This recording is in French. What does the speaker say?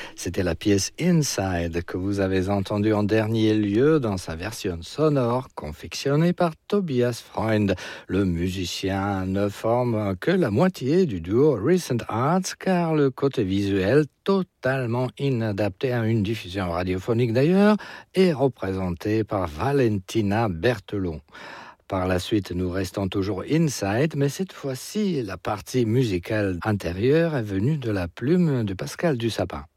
C'était la pièce Inside que vous avez entendue en dernier lieu dans sa version sonore confectionnée par Tobias Freund. Le musicien ne forme que la moitié du duo Recent Arts car le côté visuel totalement inadapté à une diffusion radiophonique d'ailleurs est représenté par Valentina Berthelot. Par la suite, nous restons toujours inside, mais cette fois-ci, la partie musicale intérieure est venue de la plume de Pascal Dussapin.